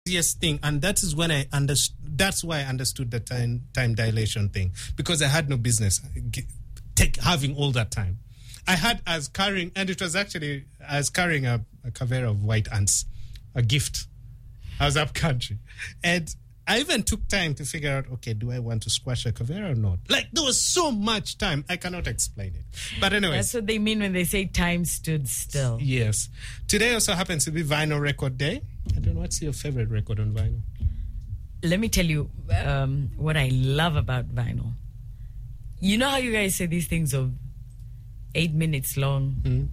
easiest thing, and that is when I understood. That's why I understood the time dilation thing, because I had no business having all that time. I had as carrying, and it was actually as carrying a cavera of white ants, a gift. I was up country, and I even took time to figure out, okay, do I want to squash a cavera or not? Like, there was so much time, I cannot explain it. But anyway. That's what they mean when they say time stood still. Yes. Today also happens to be Vinyl Record Day. I don't know, what's your favorite record on vinyl? Let me tell you what I love about vinyl. You know how you guys say these things of 8 minutes long,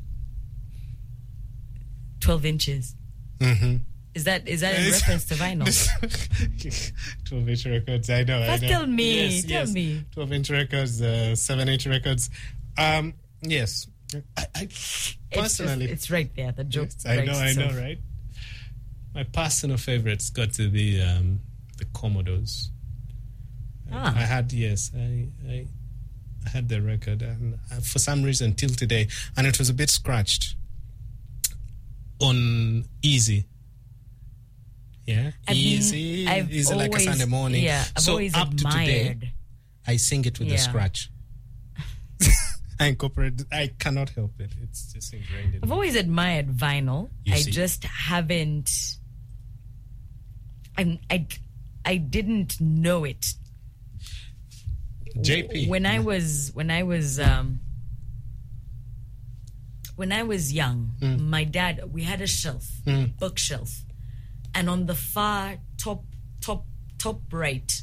12 inches? Mm-hmm. Is that in reference to vinyl? 12-inch records, I know. Tell me. Yes, Tell me. 12-inch records, 7-inch records. Yes. I personally... It's right there, the joke. Yes, I know, right? My personal favorite's got to be the Commodores. I had the record, and for some reason, till today, and it was a bit scratched on Easy. Yeah, Easy like a Sunday morning. Yeah, I've always up admired. To today, I sing it with a scratch. I incorporate. I cannot help it. It's just ingrained in me. I've always admired vinyl. I just haven't. I didn't know it. JP. When I was young, my dad, we had a shelf, bookshelf. And on the far right,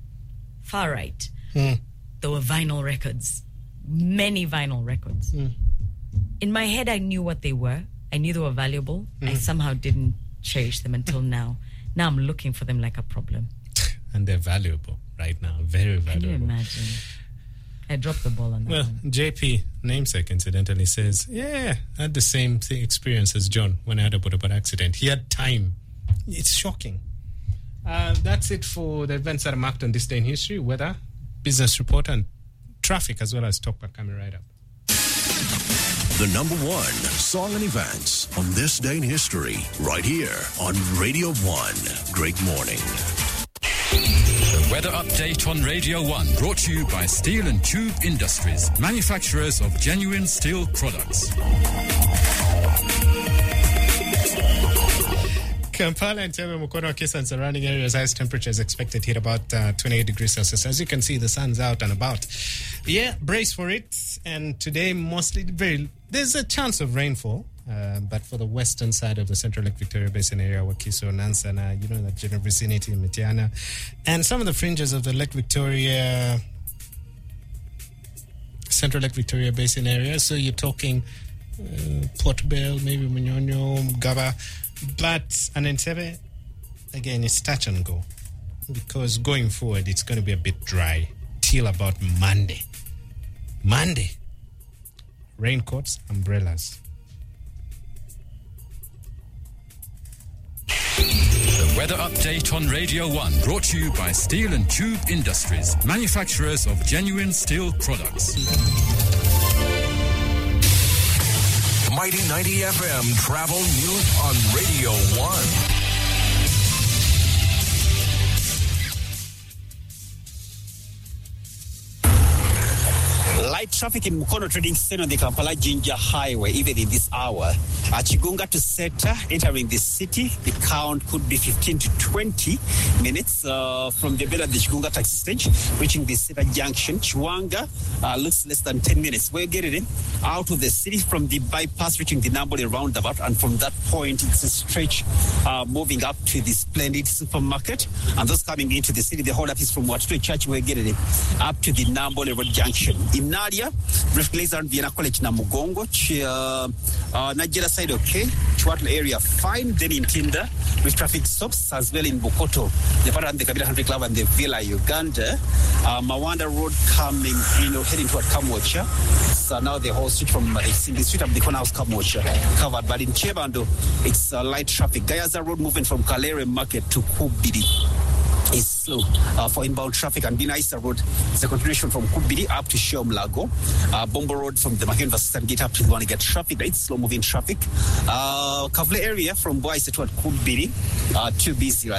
there were vinyl records, many vinyl records. In my head, I knew what they were. I knew they were valuable. I somehow didn't cherish them until now. Now I'm looking for them like a problem. And they're valuable right now, very valuable. Can you imagine? I dropped the ball on that one. JP, namesake, incidentally, says, I had the same experience as John when I had a motorbike accident. He had time. It's shocking. That's it for the events that are marked on this day in history, weather, business report, and traffic, as well as talk back coming right up. The number one song and events on this day in history, right here on Radio 1. Great morning. The weather update on Radio 1, brought to you by Steel and Tube Industries, manufacturers of genuine steel products. Kampala and Tebe, Mukono, Kisa and surrounding areas, highest temperatures expected here about 28 degrees Celsius. As you can see, the sun's out and about. Yeah, brace for it. And today, mostly there's a chance of rainfall. But for the western side of the Central Lake Victoria Basin area, Wakiso, Nansana, the general vicinity, Mitiana, and some of the fringes of the Lake Victoria, Central Lake Victoria Basin area. So you're talking Port Bell, maybe Munyonyo, Gaba, but Anentebe, again, it's touch and go, because going forward, it's going to be a bit dry till about Monday. Raincoats, umbrellas. The weather update on Radio 1, brought to you by Steel and Tube Industries, manufacturers of genuine steel products. Mighty 90 FM travel news on Radio 1. Light traffic in Mukono Trading Center on the Kampala-Jinja Highway, even in this hour. Chigunga to Seta, entering the city, the count could be 15 to 20 minutes from the Bella, the Chigunga taxi stage, reaching the Seta Junction. Chiwanga looks less than 10 minutes. We're getting in out of the city from the bypass, reaching the Nambole roundabout, and from that point, it's a stretch moving up to the Splendid supermarket. And those coming into the city, the hold up is from Watutu Church. We're getting in up to the Nambole Road Junction. In Nadia, brief glaze around Vienna College na Mugongo, Nigeria side okay, Chwatla area fine, then in Tinda, with traffic stops as well in Bokoto, the part of the Kabila Country Club and the Villa, Uganda, Mawanda Road coming, heading toward Kamwocha. So now the whole street from the street of the corner house Kamwocha covered, but in Chebando, it's light traffic. Gayaza Road moving from Kalere Market to Kubidi is slow for inbound traffic, and Binaisa Road is a continuation from Kubidi up to Shomlago. Bombo Road from the Mackenzie System Gate up to the one to get traffic. It's slow moving traffic. Kavle area from Boise to Kubidi, too busy.